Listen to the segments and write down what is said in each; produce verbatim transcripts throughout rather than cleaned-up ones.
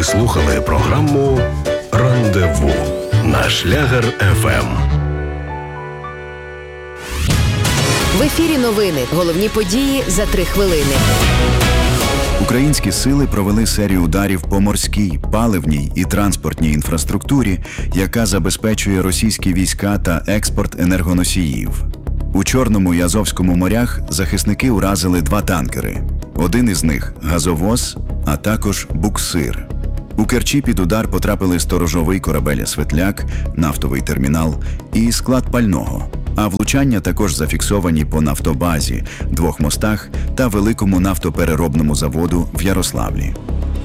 Ви слухали програму «Рандеву» на Шлягер еф ем. В ефірі новини. Головні події за три хвилини. Українські сили провели серію ударів по морській, паливній і транспортній інфраструктурі, яка забезпечує російські війська та експорт енергоносіїв. У Чорному і Азовському морях захисники уразили два танкери. Один із них – газовоз, а також буксир. У Керчі під удар потрапили сторожовий корабель «Светляк», нафтовий термінал і склад пального. А влучання також зафіксовані по нафтобазі, двох мостах та великому нафтопереробному заводу в Ярославлі.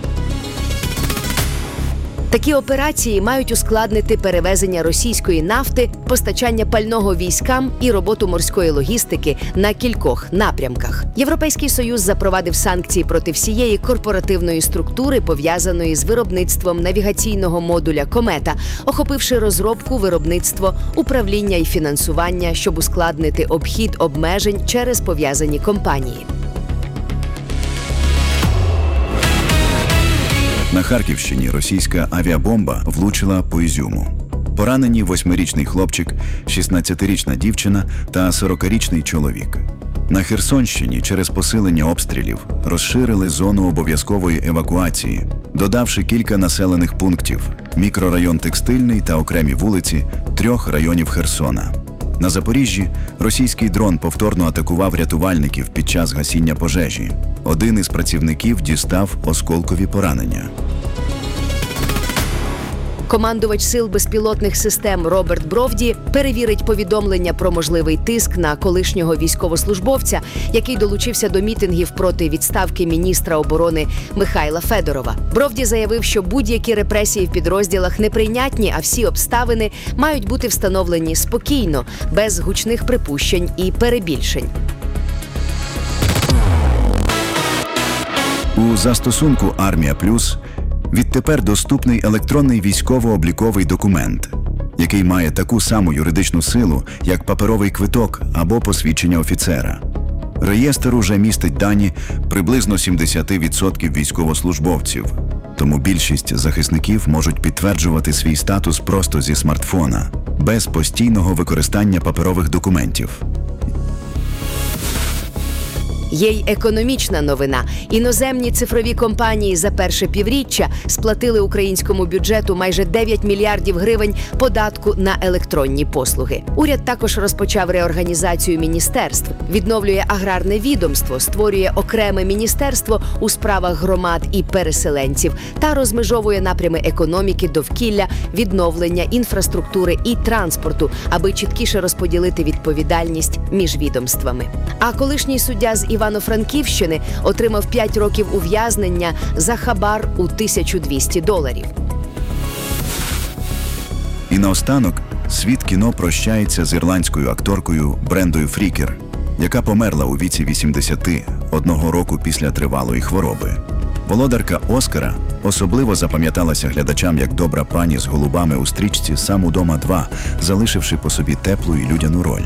Такі операції мають ускладнити перевезення російської нафти, постачання пального військам і роботу морської логістики на кількох напрямках. Європейський Союз запровадив санкції проти всієї корпоративної структури, пов'язаної з виробництвом навігаційного модуля «Комета», охопивши розробку, виробництво, управління і фінансування, щоб ускладнити обхід обмежень через пов'язані компанії. На Харківщині російська авіабомба влучила по Ізюму. Поранені восьмирічний хлопчик, шістнадцятирічна дівчина та сорокарічний чоловік. На Херсонщині через посилення обстрілів розширили зону обов'язкової евакуації, додавши кілька населених пунктів – мікрорайон Текстильний та окремі вулиці трьох районів Херсона. На Запоріжжі російський дрон повторно атакував рятувальників під час гасіння пожежі. Один із працівників дістав осколкові поранення. Командувач сил безпілотних систем Роберт Бровді перевірить повідомлення про можливий тиск на колишнього військовослужбовця, який долучився до мітингів проти відставки міністра оборони Михайла Федорова. Бровді заявив, що будь-які репресії в підрозділах неприйнятні, а всі обставини мають бути встановлені спокійно, без гучних припущень і перебільшень. У застосунку «Армія Плюс» відтепер доступний електронний військово-обліковий документ, який має таку саму юридичну силу, як паперовий квиток або посвідчення офіцера. Реєстр уже містить дані приблизно сімдесят відсотків військовослужбовців, тому більшість захисників можуть підтверджувати свій статус просто зі смартфона, без постійного використання паперових документів. Є й економічна новина. Іноземні цифрові компанії за перше півріччя сплатили українському бюджету майже дев'ять мільярдів гривень податку на електронні послуги. Уряд також розпочав реорганізацію міністерств, відновлює аграрне відомство, створює окреме міністерство у справах громад і переселенців та розмежовує напрями економіки, довкілля, відновлення, інфраструктури і транспорту, аби чіткіше розподілити відповідальність між відомствами. А колишній суддя з Івано-Франківщини отримав п'ять років ув'язнення за хабар у тисячу двісті доларів. І наостанок світ кіно прощається з ірландською акторкою Брендою Фрікер, яка померла у віці вісімдесят одного року після тривалої хвороби. Володарка Оскара особливо запам'яталася глядачам як добра пані з голубами у стрічці «Сам удома два», залишивши по собі теплу і людяну роль.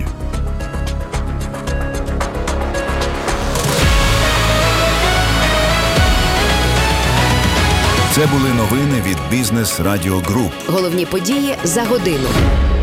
Це були новини від Бізнес Радіо Груп. Головні події за годину.